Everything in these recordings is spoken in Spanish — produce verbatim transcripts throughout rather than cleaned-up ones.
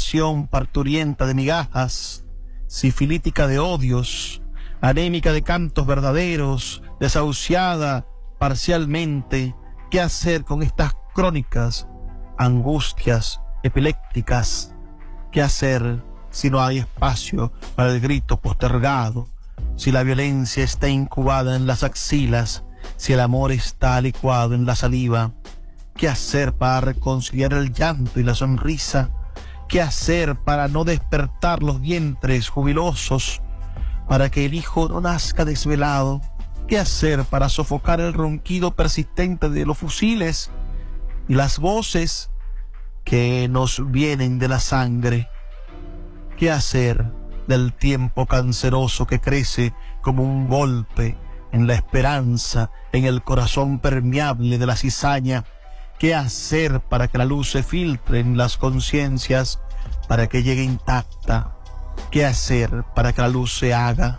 nación parturienta de migajas, sifilítica de odios, anémica de cantos verdaderos, desahuciada parcialmente. ¿Qué hacer con estas crónicas angustias epilépticas? ¿Qué hacer si no hay espacio para el grito postergado? Si la violencia está incubada en las axilas, si el amor está licuado en la saliva. ¿Qué hacer para reconciliar el llanto y la sonrisa? ¿Qué hacer para no despertar los vientres jubilosos? Para que el hijo no nazca desvelado. ¿Qué hacer para sofocar el ronquido persistente de los fusiles y las voces que nos vienen de la sangre? ¿Qué hacer del tiempo canceroso que crece como un golpe en la esperanza, en el corazón permeable de la cizaña? ¿Qué hacer para que la luz se filtre en las conciencias, para que llegue intacta? ¿Qué hacer para que la luz se haga?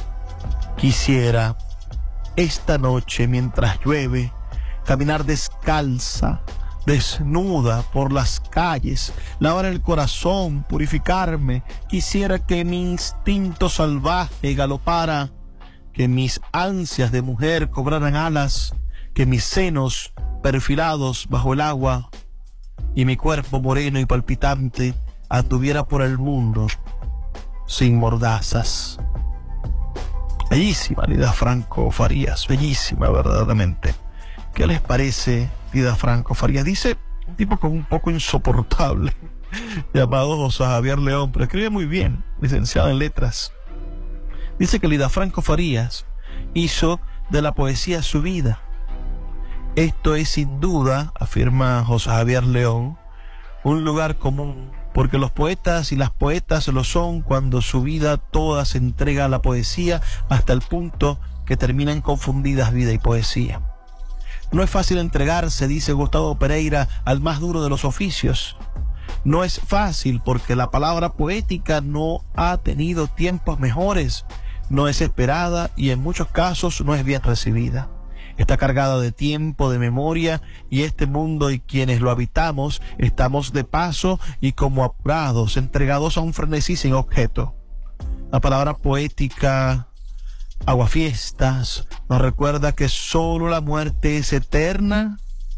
Quisiera esta noche, mientras llueve, caminar descalza, desnuda por las calles, lavar el corazón, purificarme. Quisiera que mi instinto salvaje galopara, que mis ansias de mujer cobraran alas, que mis senos perfilados bajo el agua y mi cuerpo moreno y palpitante anduviera por el mundo sin mordazas. Bellísima Lida Franco Farías, bellísima verdaderamente. ¿Qué les parece Lida Franco Farías? Dice un tipo como un poco insoportable llamado José Javier León, pero escribe muy bien, licenciado en letras. Dice que Lida Franco Farías hizo de la poesía su vida. Esto es sin duda, afirma José Javier León, un lugar común, porque los poetas y las poetas lo son cuando su vida toda se entrega a la poesía hasta el punto que terminan confundidas vida y poesía. No es fácil entregarse, dice Gustavo Pereira, al más duro de los oficios. No es fácil porque la palabra poética no ha tenido tiempos mejores, no es esperada y en muchos casos no es bien recibida. Está cargada de tiempo, de memoria, y este mundo y quienes lo habitamos estamos de paso y como apurados, entregados a un frenesí sin objeto. La palabra poética, aguafiestas, nos recuerda que solo la muerte es eterna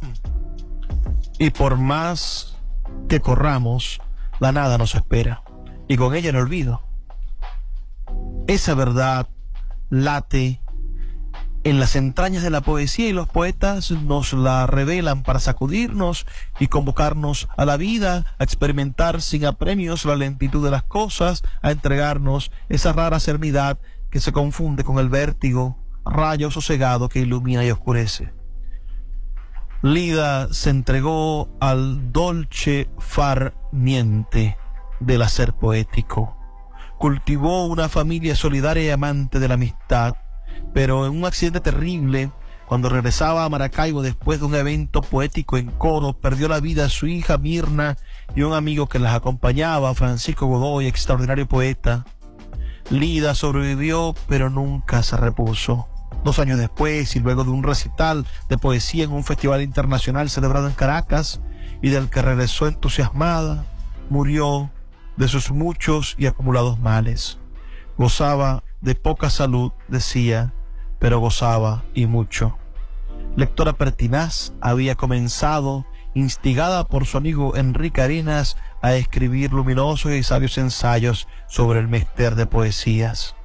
y por más que corramos, la nada nos espera y con ella el olvido. Esa verdad late en las entrañas de la poesía y los poetas nos la revelan para sacudirnos y convocarnos a la vida, a experimentar sin apremios la lentitud de las cosas, a entregarnos esa rara serenidad que se confunde con el vértigo, rayo sosegado que ilumina y oscurece. Lida se entregó al dolce far niente del hacer poético. Cultivó una familia solidaria y amante de la amistad, pero en un accidente terrible, cuando regresaba a Maracaibo después de un evento poético en coro, perdió la vida su hija Mirna y un amigo que las acompañaba, Francisco Godoy, extraordinario poeta. Lida sobrevivió, pero nunca se repuso. Dos años después, y luego de un recital de poesía en un festival internacional celebrado en Caracas, y del que regresó entusiasmada, murió de sus muchos y acumulados males. Gozaba de poca salud, decía, pero gozaba y mucho. Lectora pertinaz, había comenzado, instigada por su amigo Enrique Arenas, a escribir luminosos y sabios ensayos sobre el mister de poesías.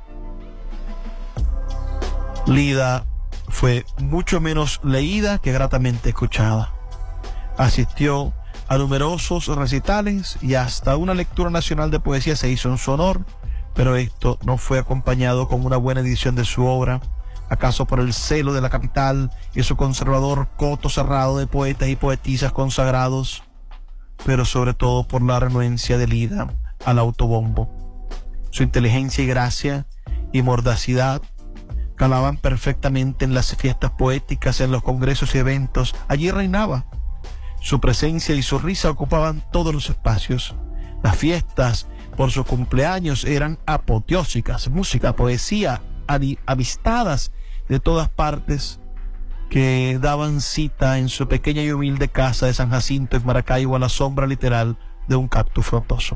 Lida fue mucho menos leída que gratamente escuchada. Asistió a numerosos recitales y hasta una lectura nacional de poesía se hizo en su honor, pero esto no fue acompañado con una buena edición de su obra, acaso por el celo de la capital y su conservador coto cerrado de poetas y poetisas consagrados, pero sobre todo por la renuencia de Lida al autobombo. Su inteligencia y gracia y mordacidad calaban perfectamente en las fiestas poéticas, en los congresos y eventos. Allí reinaba. Su presencia y su risa ocupaban todos los espacios. Las fiestas por sus cumpleaños eran apoteósicas, música, poesía, avistadas de todas partes que daban cita en su pequeña y humilde casa de San Jacinto en Maracaibo a la sombra literal de un cactus frondoso.